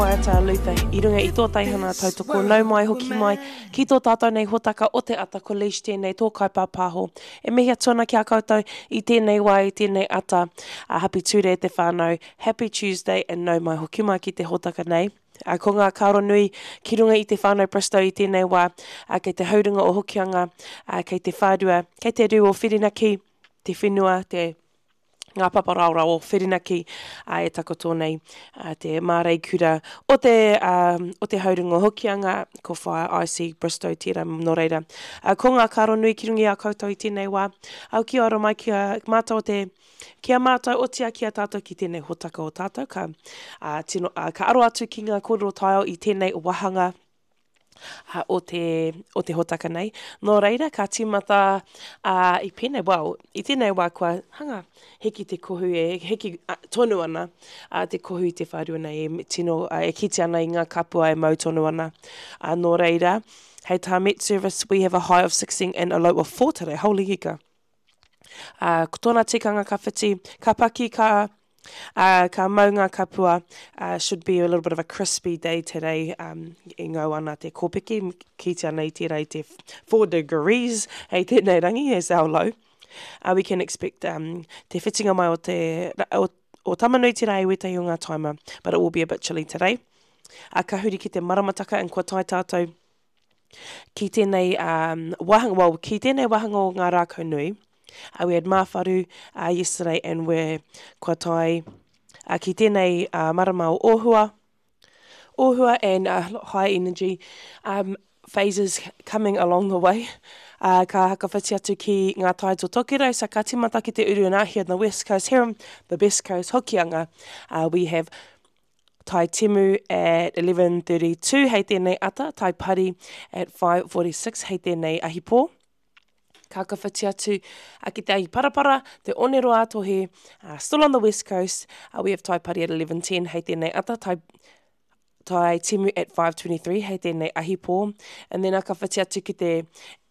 Waiata Luther, I runga I tō taihana tautoko nau mai hoki mai ki tō tātou nei hotaka o te ata ko leish tēnei tō kaipā pāho. E mehia tōna ki a koutou I tēnei wai, I tēnei ata. Happy ture te whānau, happy Tuesday and nau mai hoki mai ki te hotaka nei. Ko ngā karo nui ki runga I te whānau Bristow I tēnei wā, kei te haurunga o hokianga, kei te whādua, kei te rū o Whirinaki, te whenua, te ngā paparaura o Whirinaki e takoto nei te mārei kura o te haurunga hokianga ko whaia IC Bristow tira no reira. Ko ngā karo nui ki rungi a koutou I tēnei wā. Au ki ora mai kia mātou kia mātou o tia kia tātou ki tēnei hotaka o tātou. Ka aro atu ki ngā kōrero taio I tēnei wahanga o te hotaka nei. Nō reira, ka tīmata I pēnei, I tēnei wā kua hanga heki te kohu heki tonu ana te kohu I te whārua nei tino kite ana I ngā kapua mau tonu ana. Nō reira, hei tā Met Service, we have a high of 16 and a low of 4 today. Holy ika. Ko tōna tikanga ka whiti, ka paki ka maunga kapua should be a little bit of a crispy day today. I ngau ana te kōpiki, ki te ana I tērā I te 4 degrees, hei tēnei rangi, as our low. We can expect te whitinga mai o tamanui tira e weta I o ngā taima, but it will be a bit chilly today. Ka huri ki te maramataka and kua tai tātou ki tēnei wahanga, ki tēnei wahanga o ngā rākau nui. We had mawharu yesterday and we're kua tai ki tēnei marama o Ohua and high energy phases coming along the way. Ka hakawhiti atu ki ngā tai tō tokiro, so ka timata ki te uru and here on the west coast, here on the best coast, Hokianga, we have Tai Temu at 11:32, hei tēnei ata, Tai Pari at 5:46, hei tēnei ahipō. Ka kawhiti atu ki te ahi parapara, te onero atohe, still on the west coast, we have Tai Pari at 11:10, hei tēnei ata, Tai Temu at 5:23, hei tēnei ahipō, and then ka whiti atu ki te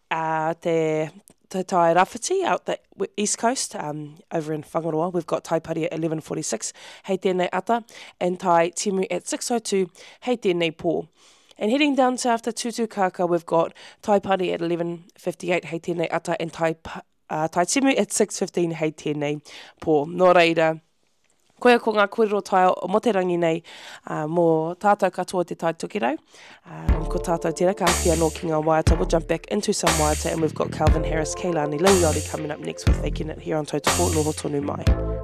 Tai Rāwhiti out the east coast, over in Whangaroa, we've got Tai Pari at 11:46, hei tēnei ata, and Tai Temu at 6:02, hei tēnei pō. And heading down south to Tutukaka, we've got Tai Pari at 11:58, hei tēnei ata, and Tai Temu at 6:15, hei tēnei pō. Nō reira, koea ko ngā kōrero taio o te rangi nei, mō tātou katoa te tai tukirau. Ko tātou tira, ka hapia nō ki ngā waiata. We'll jump back into some waiata, and we've got Calvin Harris, Keilani Lilioti coming up next with Faking It here on Tautoko no Hotonu Mai.